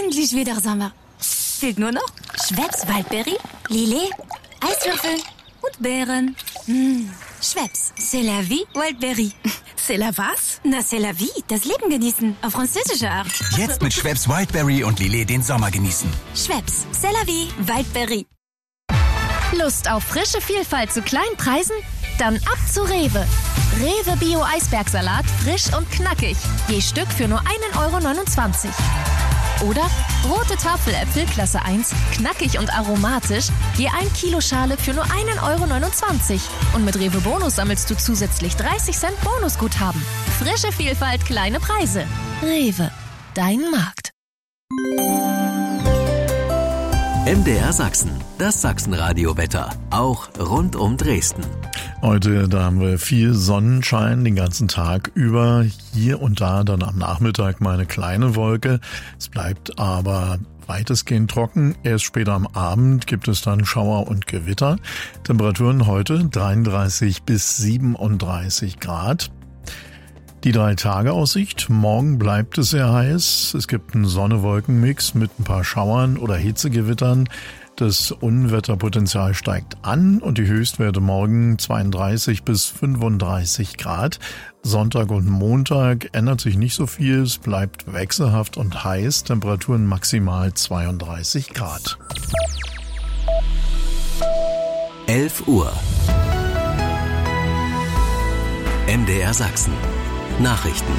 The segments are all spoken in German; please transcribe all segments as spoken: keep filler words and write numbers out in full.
endlich wieder Sommer. Fehlt nur noch Schweppes Waldberry, Lillet, Eiswürfel und Beeren. Mmh. Schweppes, c'est la vie, Wildberry. C'est la was? Na, c'est la vie, das Leben genießen, auf französische Art. Jetzt mit Schweppes Wildberry und Lillet den Sommer genießen. Schweppes, c'est la vie, Wildberry. Lust auf frische Vielfalt zu kleinen Preisen? Dann ab zu Rewe. Rewe Bio Eisbergsalat, frisch und knackig. Je Stück für nur ein Euro neunundzwanzig. Oder rote Tafeläpfel Klasse eins, knackig und aromatisch, je ein Kilo Schale für nur ein Euro neunundzwanzig. Und mit Rewe Bonus sammelst du zusätzlich dreißig Cent Bonusguthaben. Frische Vielfalt, kleine Preise. Rewe, dein Markt. M D R Sachsen, das Sachsenradio-Wetter, auch rund um Dresden. Heute, da haben wir viel Sonnenschein den ganzen Tag über. Hier und da dann am Nachmittag mal eine kleine Wolke. Es bleibt aber weitestgehend trocken. Erst später am Abend gibt es dann Schauer und Gewitter. Temperaturen heute dreiunddreißig bis siebenunddreißig Grad. Die Drei-Tage-Aussicht. Morgen bleibt es sehr heiß. Es gibt einen Sonne-Wolken-Mix mit ein paar Schauern oder Hitzegewittern. Das Unwetterpotenzial steigt an und die Höchstwerte morgen zweiunddreißig bis fünfunddreißig Grad. Sonntag und Montag ändert sich nicht so viel. Es bleibt wechselhaft und heiß. Temperaturen maximal zweiunddreißig Grad. elf Uhr. M D R Sachsen. Nachrichten.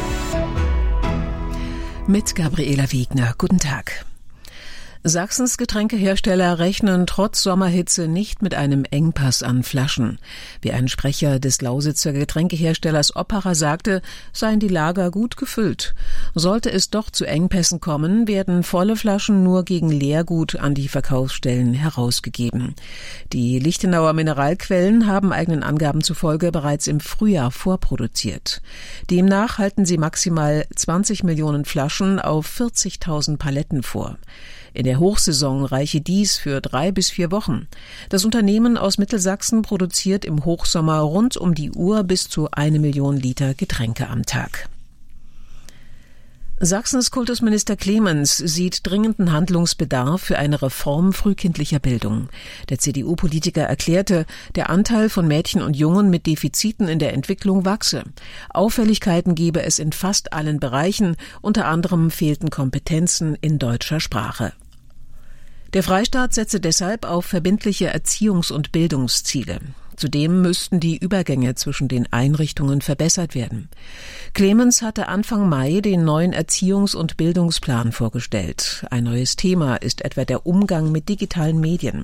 Mit Gabriela Wiegner. Guten Tag. Sachsens Getränkehersteller rechnen trotz Sommerhitze nicht mit einem Engpass an Flaschen. Wie ein Sprecher des Lausitzer Getränkeherstellers Oppacher sagte, seien die Lager gut gefüllt. Sollte es doch zu Engpässen kommen, werden volle Flaschen nur gegen Leergut an die Verkaufsstellen herausgegeben. Die Lichtenauer Mineralquellen haben eigenen Angaben zufolge bereits im Frühjahr vorproduziert. Demnach halten sie maximal zwanzig Millionen Flaschen auf vierzigtausend Paletten vor. In der Hochsaison reiche dies für drei bis vier Wochen. Das Unternehmen aus Mittelsachsen produziert im Hochsommer rund um die Uhr bis zu eine Million Liter Getränke am Tag. Sachsens Kultusminister Clemens sieht dringenden Handlungsbedarf für eine Reform frühkindlicher Bildung. Der C D U-Politiker erklärte, der Anteil von Mädchen und Jungen mit Defiziten in der Entwicklung wachse. Auffälligkeiten gebe es in fast allen Bereichen, unter anderem fehlten Kompetenzen in deutscher Sprache. Der Freistaat setze deshalb auf verbindliche Erziehungs- und Bildungsziele. Zudem müssten die Übergänge zwischen den Einrichtungen verbessert werden. Clemens hatte Anfang Mai den neuen Erziehungs- und Bildungsplan vorgestellt. Ein neues Thema ist etwa der Umgang mit digitalen Medien.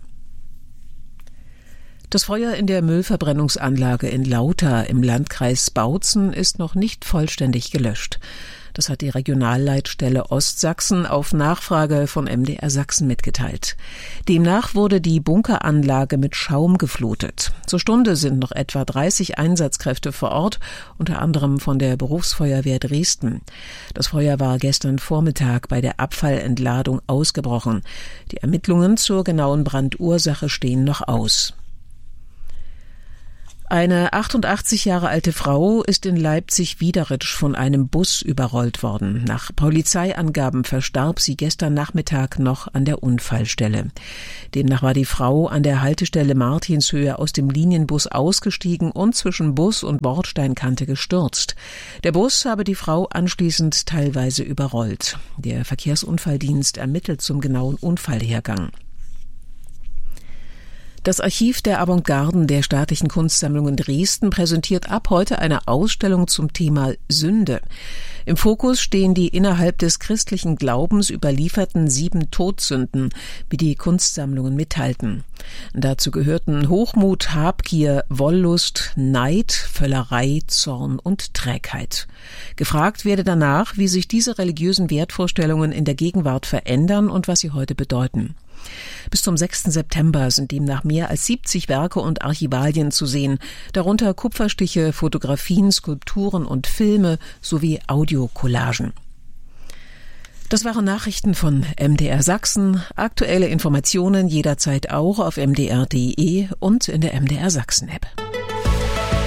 Das Feuer in der Müllverbrennungsanlage in Lauter im Landkreis Bautzen ist noch nicht vollständig gelöscht. Das hat die Regionalleitstelle Ostsachsen auf Nachfrage von M D R Sachsen mitgeteilt. Demnach wurde die Bunkeranlage mit Schaum geflutet. Zur Stunde sind noch etwa dreißig Einsatzkräfte vor Ort, unter anderem von der Berufsfeuerwehr Dresden. Das Feuer war gestern Vormittag bei der Abfallentladung ausgebrochen. Die Ermittlungen zur genauen Brandursache stehen noch aus. Eine achtundachtzig Jahre alte Frau ist in Leipzig-Wiederitsch von einem Bus überrollt worden. Nach Polizeiangaben verstarb sie gestern Nachmittag noch an der Unfallstelle. Demnach war die Frau an der Haltestelle Martinshöhe aus dem Linienbus ausgestiegen und zwischen Bus und Bordsteinkante gestürzt. Der Bus habe die Frau anschließend teilweise überrollt. Der Verkehrsunfalldienst ermittelt zum genauen Unfallhergang. Das Archiv der Avantgarden der Staatlichen Kunstsammlungen Dresden präsentiert ab heute eine Ausstellung zum Thema Sünde. Im Fokus stehen die innerhalb des christlichen Glaubens überlieferten sieben Todsünden, wie die Kunstsammlungen mitteilten. Dazu gehörten Hochmut, Habgier, Wollust, Neid, Völlerei, Zorn und Trägheit. Gefragt werde danach, wie sich diese religiösen Wertvorstellungen in der Gegenwart verändern und was sie heute bedeuten. Bis zum sechsten September sind demnach mehr als siebzig Werke und Archivalien zu sehen, darunter Kupferstiche, Fotografien, Skulpturen und Filme sowie Audiocollagen. Das waren Nachrichten von M D R Sachsen. Aktuelle Informationen jederzeit auch auf m d r punkt d e und in der M D R Sachsen App.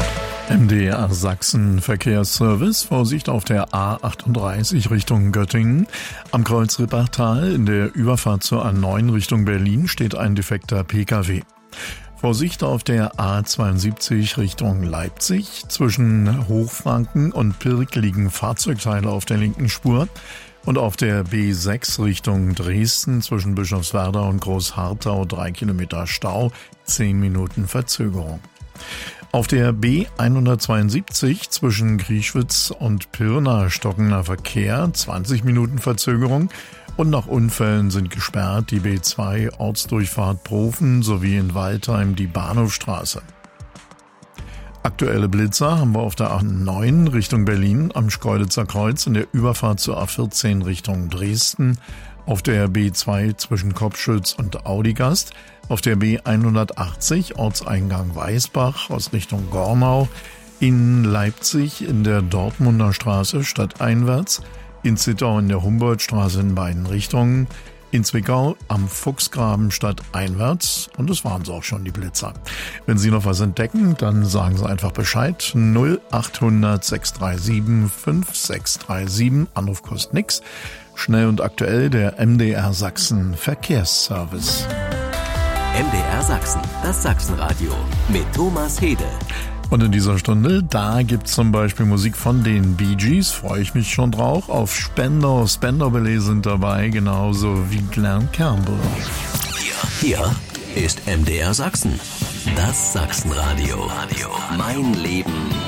M D R Sachsen Verkehrsservice. Vorsicht auf der A achtunddreißig Richtung Göttingen. Am Kreuz Rippachtal in der Überfahrt zur A neun Richtung Berlin steht ein defekter P K W. Vorsicht auf der A zweiundsiebzig Richtung Leipzig. Zwischen Hochfranken und Pirk liegen Fahrzeugteile auf der linken Spur. Und auf der B sechs Richtung Dresden zwischen Bischofswerda und Großharthau drei Kilometer Stau, zehn Minuten Verzögerung. Auf der B hundertzweiundsiebzig zwischen Grieschwitz und Pirna stockender Verkehr, zwanzig Minuten Verzögerung. Und nach Unfällen sind gesperrt die B zwei Ortsdurchfahrt Profen sowie in Waldheim die Bahnhofstraße. Aktuelle Blitzer haben wir auf der A neun Richtung Berlin am Schkeuditzer Kreuz in der Überfahrt zur A vierzehn Richtung Dresden, auf der B zwei zwischen Kopschütz und Audigast, auf der B hundertachtzig Ortseingang Weißbach aus Richtung Gornau, in Leipzig in der Dortmunder Straße stadteinwärts, in Zittau in der Humboldtstraße in beiden Richtungen, in Zwickau am Fuchsgraben stadteinwärts, und das waren sie auch schon, die Blitzer. Wenn Sie noch was entdecken, dann sagen Sie einfach Bescheid. null achthundert sechs drei sieben fünf sechs drei sieben, Anruf kostet nix. Schnell und aktuell der M D R Sachsen Verkehrsservice. M D R Sachsen, das Sachsenradio mit Thomas Hede. Und in dieser Stunde, da gibt's zum Beispiel Musik von den Bee Gees, freue ich mich schon drauf. Auf Spender, Spender-Belay sind dabei, genauso wie Glenn Campbell. Hier, hier ist M D R Sachsen, das Sachsenradio. Mein Leben